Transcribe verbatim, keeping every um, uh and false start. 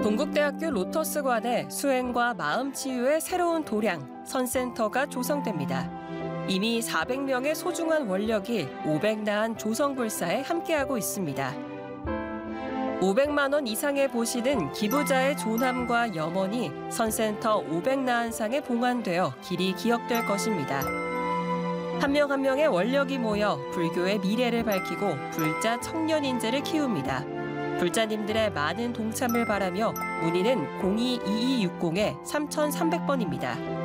동국대학교 로터스관에 수행과 마음치유의 새로운 도량, 선센터가 조성됩니다. 이미 사백 명의 소중한 원력이 오백나한 조성불사에 함께하고 있습니다. 오백만 원 이상의 보시는 기부자의 존함과 염원이 선센터 오백나한상에 봉안되어 길이 기억될 것입니다. 한 명 한 명의 원력이 모여 불교의 미래를 밝히고 불자 청년 인재를 키웁니다. 불자님들의 많은 동참을 바라며 문의는 공이 이이육공 삼삼공 번입니다.